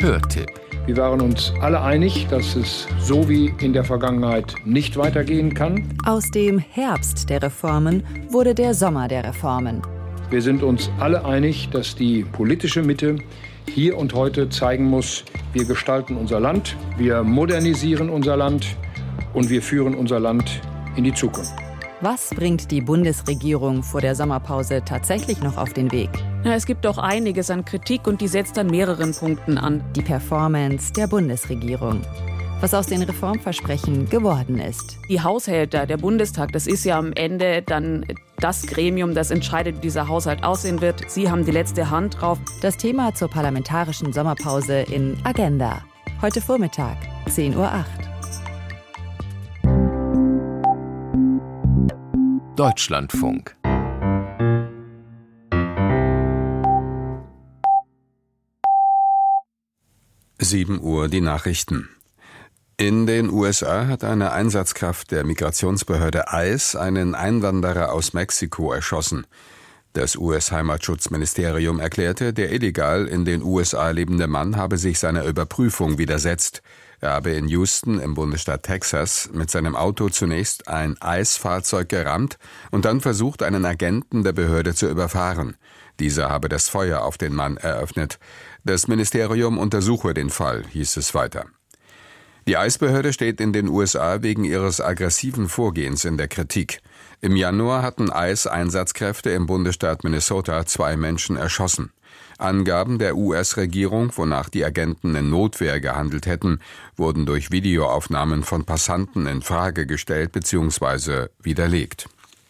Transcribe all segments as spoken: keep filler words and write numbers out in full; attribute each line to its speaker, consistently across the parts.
Speaker 1: Hörtipp.
Speaker 2: Wir waren uns alle einig, dass es so wie in der Vergangenheit nicht weitergehen kann.
Speaker 3: Aus dem Herbst der Reformen wurde der Sommer der Reformen.
Speaker 2: Wir sind uns alle einig, dass die politische Mitte hier und heute zeigen muss, wir gestalten unser Land, wir modernisieren unser Land und wir führen unser Land in die Zukunft.
Speaker 3: Was bringt die Bundesregierung vor der Sommerpause tatsächlich noch auf den Weg?
Speaker 4: Ja, es gibt doch einiges an Kritik und die setzt an mehreren Punkten an.
Speaker 3: Die Performance der Bundesregierung. Was aus den Reformversprechen geworden ist.
Speaker 4: Die Haushälter, der Bundestag, das ist ja am Ende dann das Gremium, das entscheidet, wie dieser Haushalt aussehen wird. Sie haben die letzte Hand drauf.
Speaker 3: Das Thema zur parlamentarischen Sommerpause in Agenda. Heute Vormittag, zehn Uhr acht.
Speaker 1: Deutschlandfunk.
Speaker 5: sieben Uhr die Nachrichten. In den U S A hat eine Einsatzkraft der Migrationsbehörde ICE einen Einwanderer aus Mexiko erschossen. Das U S-Heimatschutzministerium erklärte, der illegal in den U S A lebende Mann habe sich seiner Überprüfung widersetzt. Er habe in Houston im Bundesstaat Texas mit seinem Auto zunächst ein ICE-Fahrzeug gerammt und dann versucht, einen Agenten der Behörde zu überfahren. Dieser habe das Feuer auf den Mann eröffnet. Das Ministerium untersuche den Fall, hieß es weiter. Die ICE-Behörde steht in den U S A wegen ihres aggressiven Vorgehens in der Kritik. Im Januar hatten ICE-Einsatzkräfte im Bundesstaat Minnesota zwei Menschen erschossen. Angaben der U S-Regierung, wonach die Agenten in Notwehr gehandelt hätten, wurden durch Videoaufnahmen von Passanten in Frage gestellt bzw. widerlegt.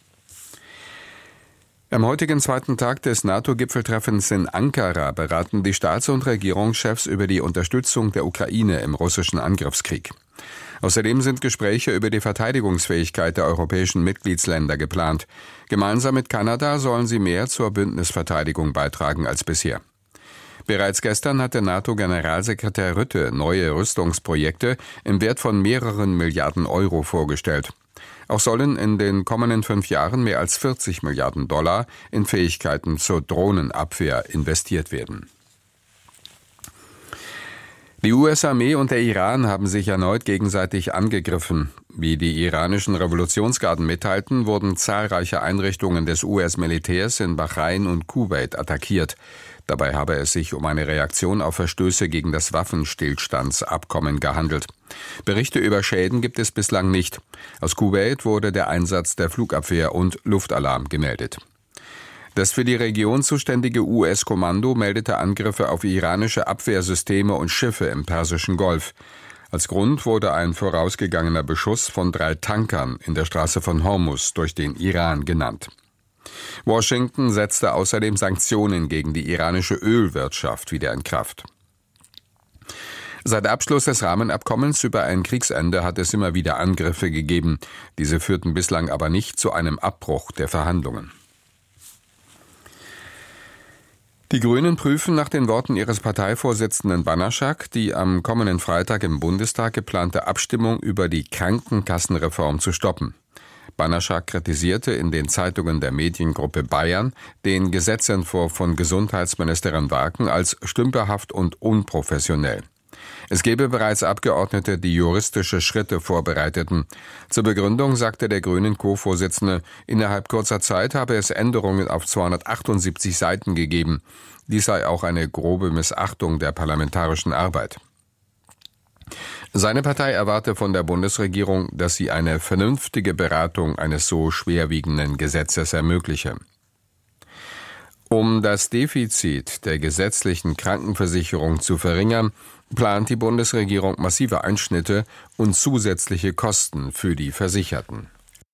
Speaker 5: Am heutigen zweiten Tag des NATO-Gipfeltreffens in Ankara beraten die Staats- und Regierungschefs über die Unterstützung der Ukraine im russischen Angriffskrieg. Außerdem sind Gespräche über die Verteidigungsfähigkeit der europäischen Mitgliedsländer geplant. Gemeinsam mit Kanada sollen sie mehr zur Bündnisverteidigung beitragen als bisher. Bereits gestern hatte NATO-Generalsekretär Rutte neue Rüstungsprojekte im Wert von mehreren Milliarden Euro vorgestellt. Auch sollen in den kommenden fünf Jahren mehr als vierzig Milliarden Dollar in Fähigkeiten zur Drohnenabwehr investiert werden. Die U S-Armee und der Iran haben sich erneut gegenseitig angegriffen. Wie die iranischen Revolutionsgarden mitteilten, wurden zahlreiche Einrichtungen des U S-Militärs in Bahrain und Kuwait attackiert. Dabei habe es sich um eine Reaktion auf Verstöße gegen das Waffenstillstandsabkommen gehandelt. Berichte über Schäden gibt es bislang nicht. Aus Kuwait wurde der Einsatz der Flugabwehr und Luftalarm gemeldet. Das für die Region zuständige U S-Kommando meldete Angriffe auf iranische Abwehrsysteme und Schiffe im Persischen Golf. Als Grund wurde ein vorausgegangener Beschuss von drei Tankern in der Straße von Hormuz durch den Iran genannt. Washington setzte außerdem Sanktionen gegen die iranische Ölwirtschaft wieder in Kraft. Seit Abschluss des Rahmenabkommens über ein Kriegsende hat es immer wieder Angriffe gegeben. Diese führten bislang aber nicht zu einem Abbruch der Verhandlungen. Die Grünen prüfen nach den Worten ihres Parteivorsitzenden Banaschak die am kommenden Freitag im Bundestag geplante Abstimmung über die Krankenkassenreform zu stoppen. Banaschak kritisierte in den Zeitungen der Mediengruppe Bayern den Gesetzentwurf von Gesundheitsministerin Waken als stümperhaft und unprofessionell. Es gebe bereits Abgeordnete, die juristische Schritte vorbereiteten. Zur Begründung sagte der Grünen Co-Vorsitzende, innerhalb kurzer Zeit habe es Änderungen auf zweihundertachtundsiebzig Seiten gegeben. Dies sei auch eine grobe Missachtung der parlamentarischen Arbeit. Seine Partei erwarte von der Bundesregierung, dass sie eine vernünftige Beratung eines so schwerwiegenden Gesetzes ermögliche. Um das Defizit der gesetzlichen Krankenversicherung zu verringern, plant die Bundesregierung massive Einschnitte und zusätzliche Kosten für die Versicherten.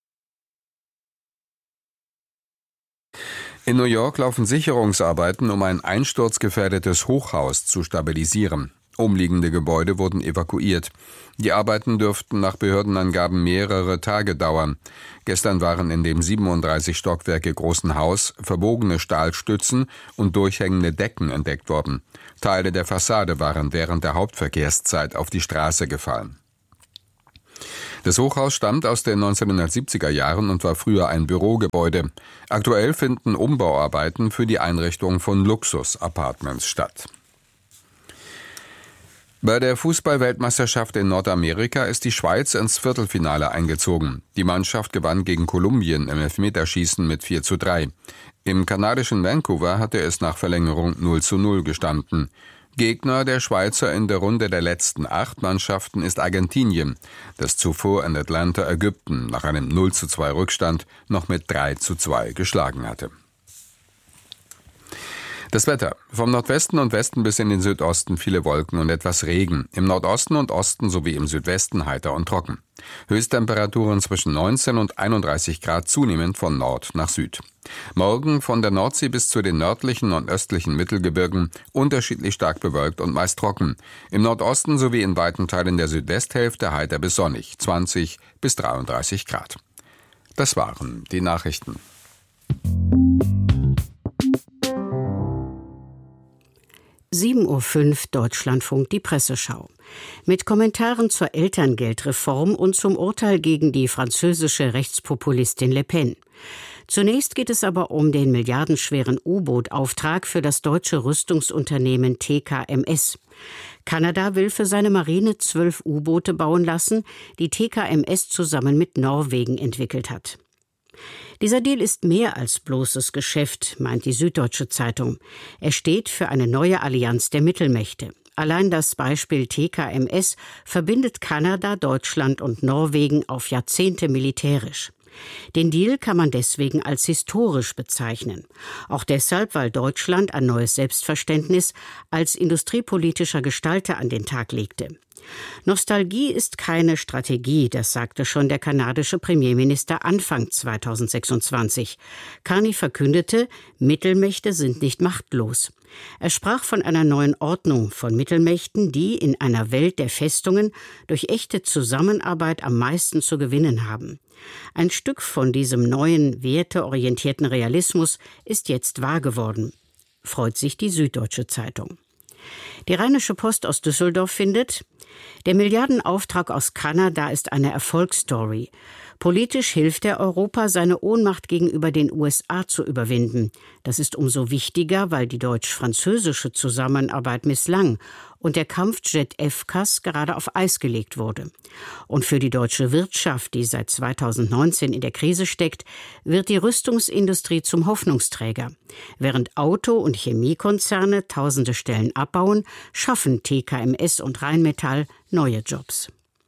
Speaker 5: In New York laufen Sicherungsarbeiten, um ein einsturzgefährdetes Hochhaus zu stabilisieren. Umliegende Gebäude wurden evakuiert. Die Arbeiten dürften nach Behördenangaben mehrere Tage dauern. Gestern waren in dem siebenunddreißig Stockwerke großen Haus verbogene Stahlstützen und durchhängende Decken entdeckt worden. Teile der Fassade waren während der Hauptverkehrszeit auf die Straße gefallen. Das Hochhaus stammt aus den neunzehnhundertsiebziger Jahren und war früher ein Bürogebäude. Aktuell finden Umbauarbeiten für die Einrichtung von Luxus-Apartments statt. Bei der Fußball-Weltmeisterschaft in Nordamerika ist die Schweiz ins Viertelfinale eingezogen. Die Mannschaft gewann gegen Kolumbien im Elfmeterschießen mit vier zu drei. Im kanadischen Vancouver hatte es nach Verlängerung null zu null gestanden. Gegner der Schweizer in der Runde der letzten acht Mannschaften ist Argentinien, das zuvor in Atlanta Ägypten nach einem null zu zwei Rückstand noch mit drei zu zwei geschlagen hatte. Das Wetter. Vom Nordwesten und Westen bis in den Südosten viele Wolken und etwas Regen. Im Nordosten und Osten sowie im Südwesten heiter und trocken. Höchsttemperaturen zwischen neunzehn und einunddreißig Grad, zunehmend von Nord nach Süd. Morgen von der Nordsee bis zu den nördlichen und östlichen Mittelgebirgen unterschiedlich stark bewölkt und meist trocken. Im Nordosten sowie in weiten Teilen der Südwesthälfte heiter bis sonnig, zwanzig bis dreiunddreißig Grad. Das waren die Nachrichten.
Speaker 6: sieben Uhr fünf Deutschlandfunk, die Presseschau. Mit Kommentaren zur Elterngeldreform und zum Urteil gegen die französische Rechtspopulistin Le Pen. Zunächst geht es aber um den milliardenschweren U-Boot-Auftrag für das deutsche Rüstungsunternehmen T K M S. Kanada will für seine Marine zwölf U-Boote bauen lassen, die T K M S zusammen mit Norwegen entwickelt hat. Dieser Deal ist mehr als bloßes Geschäft, meint die Süddeutsche Zeitung. Er steht für eine neue Allianz der Mittelmächte. Allein das Beispiel T K M S verbindet Kanada, Deutschland und Norwegen auf Jahrzehnte militärisch. Den Deal kann man deswegen als historisch bezeichnen. Auch deshalb, weil Deutschland ein neues Selbstverständnis als industriepolitischer Gestalter an den Tag legte. Nostalgie ist keine Strategie, das sagte schon der kanadische Premierminister Anfang zweitausendsechsundzwanzig. Carney verkündete, Mittelmächte sind nicht machtlos. Er sprach von einer neuen Ordnung von Mittelmächten, die in einer Welt der Festungen durch echte Zusammenarbeit am meisten zu gewinnen haben. Ein Stück von diesem neuen, werteorientierten Realismus ist jetzt wahr geworden, freut sich die Süddeutsche Zeitung. Die Rheinische Post aus Düsseldorf findet, der Milliardenauftrag aus Kanada ist eine Erfolgsstory. Politisch hilft er Europa, seine Ohnmacht gegenüber den U S A zu überwinden. Das ist umso wichtiger, weil die deutsch-französische Zusammenarbeit misslang und der Kampfjet F C A S gerade auf Eis gelegt wurde. Und für die deutsche Wirtschaft, die seit zweitausendneunzehn in der Krise steckt, wird die Rüstungsindustrie zum Hoffnungsträger. Während Auto- und Chemiekonzerne tausende Stellen abbauen, schaffen T K M S und Rheinmetall neue Jobs.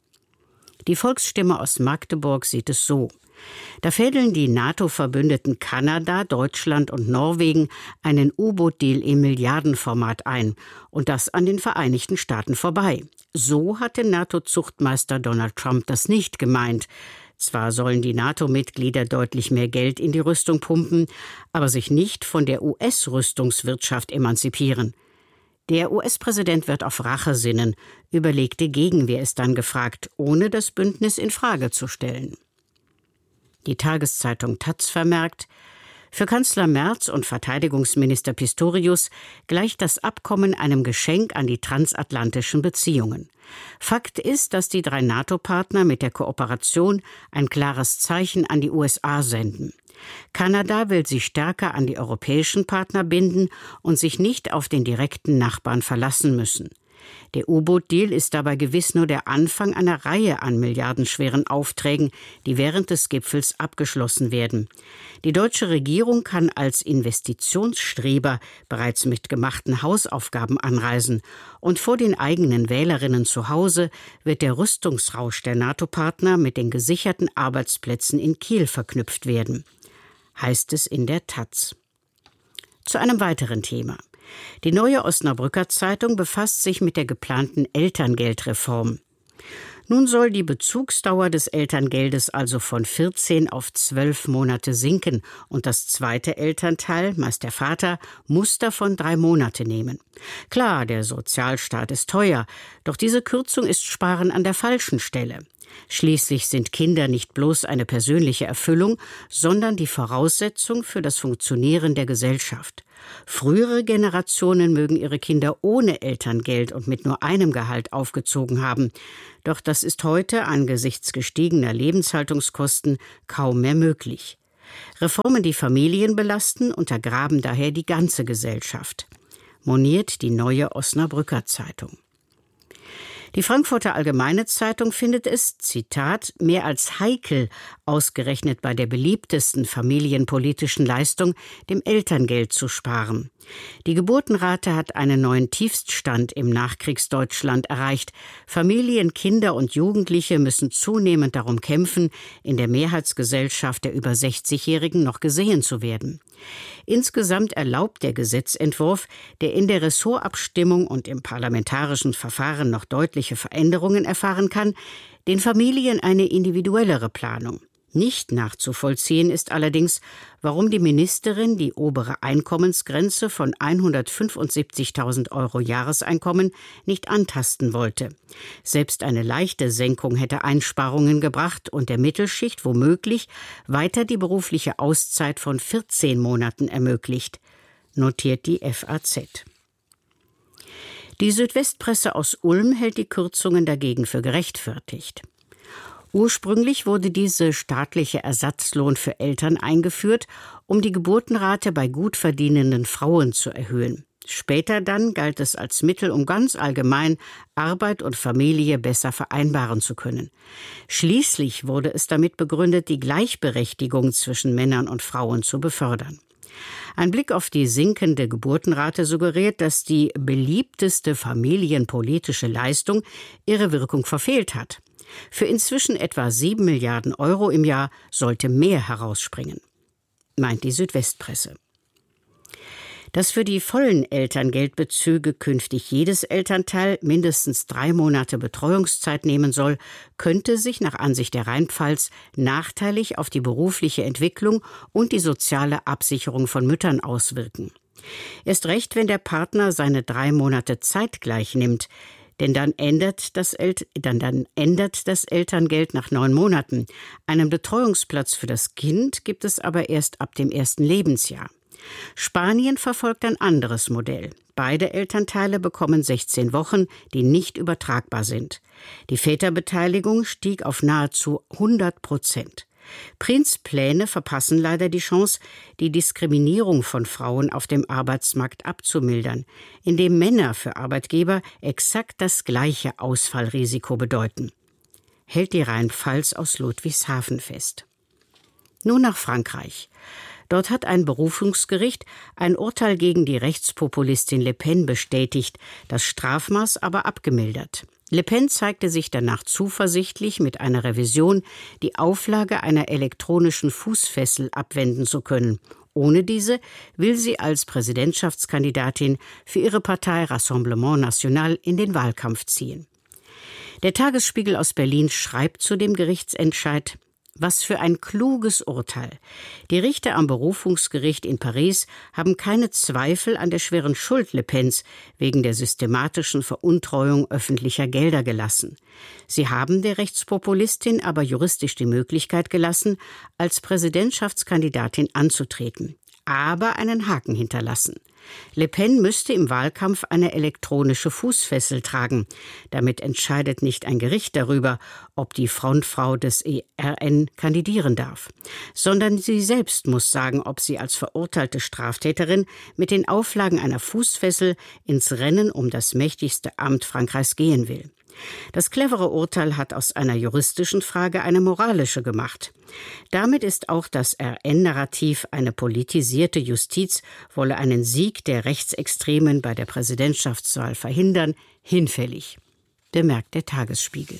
Speaker 6: Die Volksstimme aus Magdeburg sieht es so. Da fädeln die NATO-Verbündeten Kanada, Deutschland und Norwegen einen U-Boot-Deal im Milliardenformat ein. Und das an den Vereinigten Staaten vorbei. So hatte NATO-Zuchtmeister Donald Trump das nicht gemeint. Zwar sollen die NATO-Mitglieder deutlich mehr Geld in die Rüstung pumpen, aber sich nicht von der U S-Rüstungswirtschaft emanzipieren. Der U S-Präsident wird auf Rache sinnen, überlegte Gegenwehr ist dann gefragt, ohne das Bündnis in Frage zu stellen. Die Tageszeitung Taz vermerkt, für Kanzler Merz und Verteidigungsminister Pistorius gleicht das Abkommen einem Geschenk an die transatlantischen Beziehungen. Fakt ist, dass die drei NATO-Partner mit der Kooperation ein klares Zeichen an die U S A senden. Kanada will sich stärker an die europäischen Partner binden und sich nicht auf den direkten Nachbarn verlassen müssen. Der U-Boot-Deal ist dabei gewiss nur der Anfang einer Reihe an milliardenschweren Aufträgen, die während des Gipfels abgeschlossen werden. Die deutsche Regierung kann als Investitionsstreber bereits mit gemachten Hausaufgaben anreisen. Und vor den eigenen Wählerinnen zu Hause wird der Rüstungsrausch der NATO-Partner mit den gesicherten Arbeitsplätzen in Kiel verknüpft werden, heißt es in der Taz. Zu einem weiteren Thema. Die Neue Osnabrücker Zeitung befasst sich mit der geplanten Elterngeldreform. Nun soll die Bezugsdauer des Elterngeldes also von vierzehn auf zwölf Monate sinken und das zweite Elternteil, meist der Vater, muss davon drei Monate nehmen. Klar, der Sozialstaat ist teuer, doch diese Kürzung ist Sparen an der falschen Stelle. Schließlich sind Kinder nicht bloß eine persönliche Erfüllung, sondern die Voraussetzung für das Funktionieren der Gesellschaft. Frühere Generationen mögen ihre Kinder ohne Elterngeld und mit nur einem Gehalt aufgezogen haben. Doch das ist heute angesichts gestiegener Lebenshaltungskosten kaum mehr möglich. Reformen, die Familien belasten, untergraben daher die ganze Gesellschaft, moniert die Neue Osnabrücker Zeitung. Die Frankfurter Allgemeine Zeitung findet es, Zitat, mehr als heikel, ausgerechnet bei der beliebtesten familienpolitischen Leistung, dem Elterngeld zu sparen. Die Geburtenrate hat einen neuen Tiefststand im Nachkriegsdeutschland erreicht. Familien, Kinder und Jugendliche müssen zunehmend darum kämpfen, in der Mehrheitsgesellschaft der über sechzigjährigen noch gesehen zu werden. Insgesamt erlaubt der Gesetzentwurf, der in der Ressortabstimmung und im parlamentarischen Verfahren noch deutliche Veränderungen erfahren kann, den Familien eine individuellere Planung. Nicht nachzuvollziehen ist allerdings, warum die Ministerin die obere Einkommensgrenze von hundertfünfundsiebzigtausend Euro Jahreseinkommen nicht antasten wollte. Selbst eine leichte Senkung hätte Einsparungen gebracht und der Mittelschicht womöglich weiter die berufliche Auszeit von vierzehn Monaten ermöglicht, notiert die F A Z. Die Südwestpresse aus Ulm hält die Kürzungen dagegen für gerechtfertigt. Ursprünglich wurde diese staatliche Ersatzlohn für Eltern eingeführt, um die Geburtenrate bei gut verdienenden Frauen zu erhöhen. Später dann galt es als Mittel, um ganz allgemein Arbeit und Familie besser vereinbaren zu können. Schließlich wurde es damit begründet, die Gleichberechtigung zwischen Männern und Frauen zu befördern. Ein Blick auf die sinkende Geburtenrate suggeriert, dass die beliebteste familienpolitische Leistung ihre Wirkung verfehlt hat. Für inzwischen etwa sieben Milliarden Euro im Jahr sollte mehr herausspringen, meint die Südwestpresse. Dass für die vollen Elterngeldbezüge künftig jedes Elternteil mindestens drei Monate Betreuungszeit nehmen soll, könnte sich nach Ansicht der Rheinpfalz nachteilig auf die berufliche Entwicklung und die soziale Absicherung von Müttern auswirken. Erst recht, wenn der Partner seine drei Monate zeitgleich nimmt, denn dann ändert das El- dann, dann ändert das Elterngeld nach neun Monaten. Einen Betreuungsplatz für das Kind gibt es aber erst ab dem ersten Lebensjahr. Spanien verfolgt ein anderes Modell. Beide Elternteile bekommen sechzehn Wochen, die nicht übertragbar sind. Die Väterbeteiligung stieg auf nahezu hundert Prozent. Prinz Pläne verpassen leider die Chance, die Diskriminierung von Frauen auf dem Arbeitsmarkt abzumildern, indem Männer für Arbeitgeber exakt das gleiche Ausfallrisiko bedeuten, hält die Rheinpfalz aus Ludwigshafen fest. Nun nach Frankreich. Dort hat ein Berufungsgericht ein Urteil gegen die Rechtspopulistin Le Pen bestätigt, das Strafmaß aber abgemildert. Le Pen zeigte sich danach zuversichtlich, mit einer Revision die Auflage einer elektronischen Fußfessel abwenden zu können. Ohne diese will sie als Präsidentschaftskandidatin für ihre Partei Rassemblement National in den Wahlkampf ziehen. Der Tagesspiegel aus Berlin schreibt zu dem Gerichtsentscheid: Was für ein kluges Urteil. Die Richter am Berufungsgericht in Paris haben keine Zweifel an der schweren Schuld Le Pens wegen der systematischen Veruntreuung öffentlicher Gelder gelassen. Sie haben der Rechtspopulistin aber juristisch die Möglichkeit gelassen, als Präsidentschaftskandidatin anzutreten, aber einen Haken hinterlassen. Le Pen müsste im Wahlkampf eine elektronische Fußfessel tragen. Damit entscheidet nicht ein Gericht darüber, ob die Frontfrau des E R N kandidieren darf, sondern sie selbst muss sagen, ob sie als verurteilte Straftäterin mit den Auflagen einer Fußfessel ins Rennen um das mächtigste Amt Frankreichs gehen will. Das clevere Urteil hat aus einer juristischen Frage eine moralische gemacht. Damit ist auch das R N-Narrativ, eine politisierte Justiz wolle einen Sieg der Rechtsextremen bei der Präsidentschaftswahl verhindern, hinfällig, bemerkt der Tagesspiegel.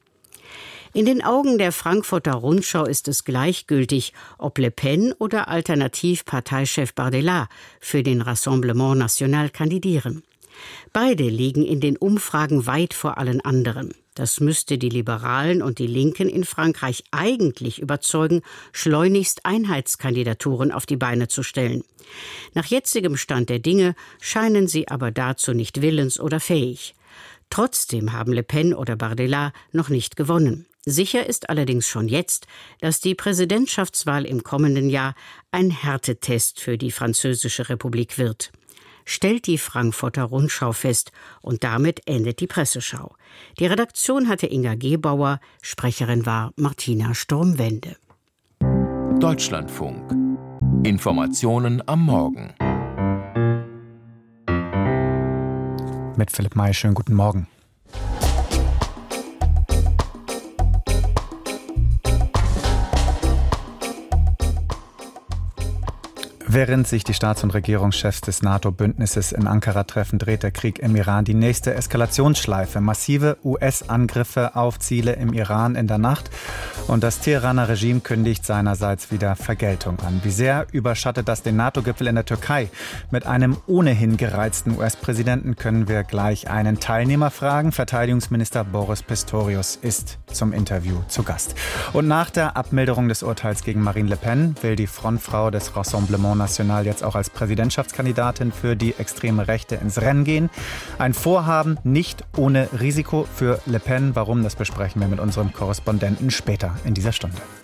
Speaker 6: In den Augen der Frankfurter Rundschau ist es gleichgültig, ob Le Pen oder Alternativ-Parteichef Bardella für den Rassemblement National kandidieren. Beide liegen in den Umfragen weit vor allen anderen. Das müsste die Liberalen und die Linken in Frankreich eigentlich überzeugen, schleunigst Einheitskandidaturen auf die Beine zu stellen. Nach jetzigem Stand der Dinge scheinen sie aber dazu nicht willens oder fähig. Trotzdem haben Le Pen oder Bardella noch nicht gewonnen. Sicher ist allerdings schon jetzt, dass die Präsidentschaftswahl im kommenden Jahr ein Härtetest für die Französische Republik wird, stellt die Frankfurter Rundschau fest, und damit endet die Presseschau. Die Redaktion hatte Inga Gebauer, Sprecherin war Martina Sturmwende.
Speaker 1: Deutschlandfunk. Informationen am Morgen.
Speaker 7: Mit Philipp May, schönen guten Morgen. Während sich die Staats- und Regierungschefs des NATO-Bündnisses in Ankara treffen, dreht der Krieg im Iran die nächste Eskalationsschleife. Massive U S-Angriffe auf Ziele im Iran in der Nacht. Und das Teheraner Regime kündigt seinerseits wieder Vergeltung an. Wie sehr überschattet das den NATO-Gipfel in der Türkei? Mit einem ohnehin gereizten U S-Präsidenten können wir gleich einen Teilnehmer fragen. Verteidigungsminister Boris Pistorius ist zum Interview zu Gast. Und nach der Abmilderung des Urteils gegen Marine Le Pen will die Frontfrau des Rassemblement National jetzt auch als Präsidentschaftskandidatin für die extreme Rechte ins Rennen gehen. Ein Vorhaben nicht ohne Risiko für Le Pen. Warum, das besprechen wir mit unserem Korrespondenten später in dieser Stunde.